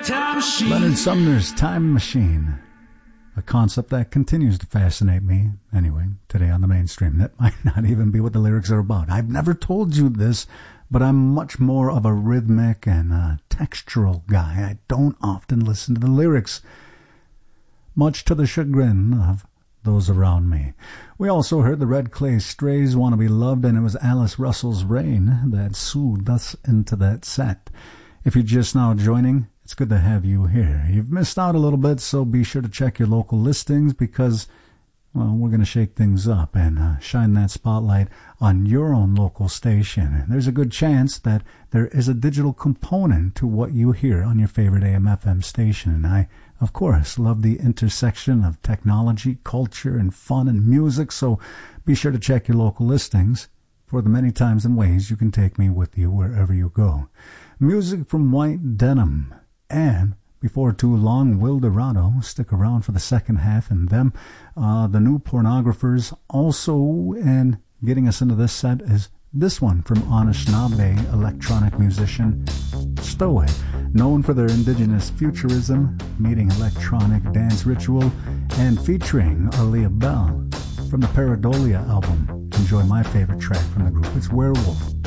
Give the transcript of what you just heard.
Leonard Sumner's Time Machine. A concept that continues to fascinate me, anyway, today on the mainstream. That might not even be what the lyrics are about. I've never told you this, but I'm much more of a rhythmic and textural guy. I don't often listen to the lyrics, much to the chagrin of those around me. We also heard the Red Clay Strays' Wanna Be Loved, and it was Alice Russell's Rain that soothed us into that set. If you're just now joining, it's good to have you here. You've missed out a little bit, so be sure to check your local listings because, well, we're going to shake things up and shine that spotlight on your own local station. There's a good chance that there is a digital component to what you hear on your favorite AM/FM station. And I, of course, love the intersection of technology, culture, and fun and music, so be sure to check your local listings for the many times and ways you can take me with you wherever you go. Music from White Denim, and before too long, Wildorado. Stick around for the second half, and them, the New Pornographers. Also, and getting us into this set is this one from Anishinaabe electronic musician Stowaway, known for their indigenous futurism, meeting electronic dance ritual, and featuring Aaliyah Bell from the Paradolia album. Enjoy my favorite track from the group. It's Werewolf.